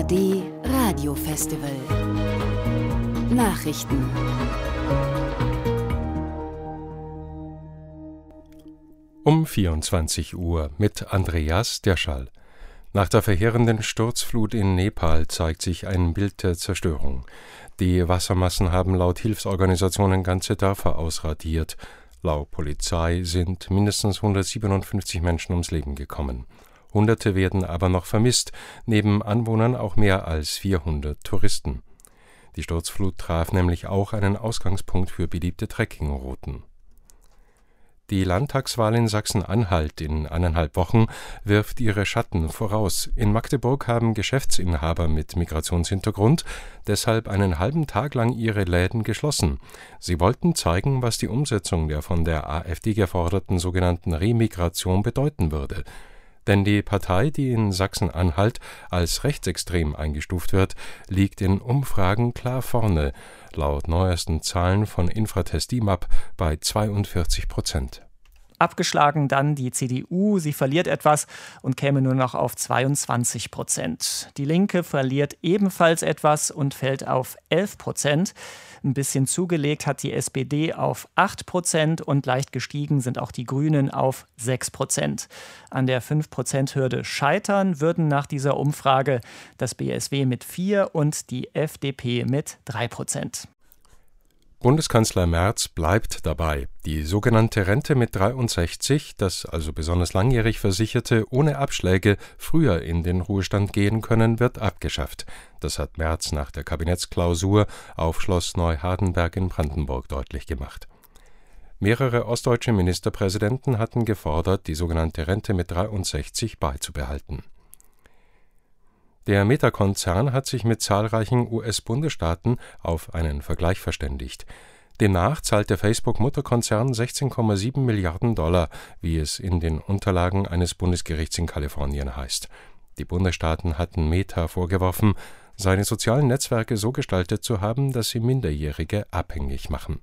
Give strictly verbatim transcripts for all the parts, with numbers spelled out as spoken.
D Radio Festival. Nachrichten. Um vierundzwanzig Uhr mit Andreas Derschall. Nach der verheerenden Sturzflut in Nepal zeigt sich ein Bild der Zerstörung. Die Wassermassen haben laut Hilfsorganisationen ganze Dörfer ausradiert. Laut Polizei sind mindestens hundertsiebenundfünfzig Menschen ums Leben gekommen. Hunderte werden aber noch vermisst, neben Anwohnern auch mehr als vierhundert Touristen. Die Sturzflut traf nämlich auch einen Ausgangspunkt für beliebte Trekkingrouten. Die Landtagswahl in Sachsen-Anhalt in eineinhalb Wochen wirft ihre Schatten voraus. In Magdeburg haben Geschäftsinhaber mit Migrationshintergrund deshalb einen halben Tag lang ihre Läden geschlossen. Sie wollten zeigen, was die Umsetzung der von der AfD geforderten sogenannten Remigration bedeuten würde. Denn die Partei, die in Sachsen-Anhalt als rechtsextrem eingestuft wird, liegt in Umfragen klar vorne, laut neuesten Zahlen von Infratest I M A P bei zweiundvierzig Prozent. Abgeschlagen dann die C D U, sie verliert etwas und käme nur noch auf zweiundzwanzig Prozent. Die Linke verliert ebenfalls etwas und fällt auf elf Prozent. Ein bisschen zugelegt hat die S P D auf acht Prozent und leicht gestiegen sind auch die Grünen auf sechs Prozent. An der fünf Prozent Hürde scheitern würden nach dieser Umfrage das B S W mit vier und die F D P mit drei Prozent. Bundeskanzler Merz bleibt dabei. Die sogenannte Rente mit dreiundsechzig, dass also besonders langjährig Versicherte ohne Abschläge früher in den Ruhestand gehen können, wird abgeschafft. Das hat Merz nach der Kabinettsklausur auf Schloss Neuhardenberg in Brandenburg deutlich gemacht. Mehrere ostdeutsche Ministerpräsidenten hatten gefordert, die sogenannte Rente mit dreiundsechzig beizubehalten. Der Meta-Konzern hat sich mit zahlreichen U S-Bundesstaaten auf einen Vergleich verständigt. Demnach zahlt der Facebook-Mutterkonzern sechzehn Komma sieben Milliarden Dollar, wie es in den Unterlagen eines Bundesgerichts in Kalifornien heißt. Die Bundesstaaten hatten Meta vorgeworfen, seine sozialen Netzwerke so gestaltet zu haben, dass sie Minderjährige abhängig machen.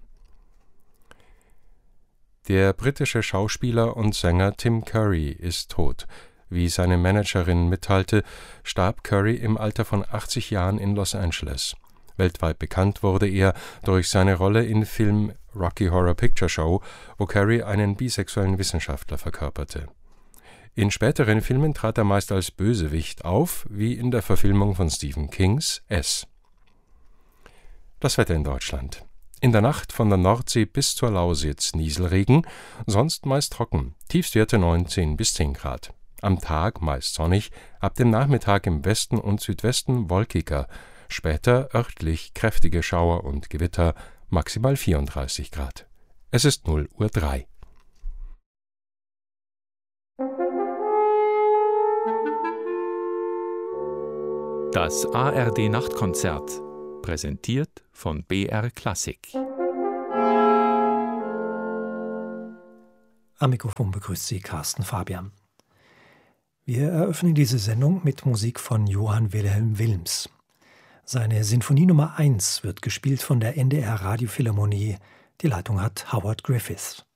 Der britische Schauspieler und Sänger Tim Curry ist tot. Wie seine Managerin mitteilte, starb Curry im Alter von achtzig Jahren in Los Angeles. Weltweit bekannt wurde er durch seine Rolle im Film Rocky Horror Picture Show, wo Curry einen bisexuellen Wissenschaftler verkörperte. In späteren Filmen trat er meist als Bösewicht auf, wie in der Verfilmung von Stephen Kings S. Das Wetter in Deutschland. In der Nacht von der Nordsee bis zur Lausitz Nieselregen, sonst meist trocken, Tiefstwerte neunzehn bis zehn Grad. Am Tag meist sonnig, ab dem Nachmittag im Westen und Südwesten wolkiger, später örtlich kräftige Schauer und Gewitter, maximal vierunddreißig Grad. Es ist null Uhr drei. Das A R D-Nachtkonzert, präsentiert von B R Klassik. Am Mikrofon begrüßt Sie Carsten Fabian. Wir eröffnen diese Sendung mit Musik von Johann Wilhelm Wilms. Seine Sinfonie Nummer eins wird gespielt von der N D R Radiophilharmonie. Die Leitung hat Howard Griffiths.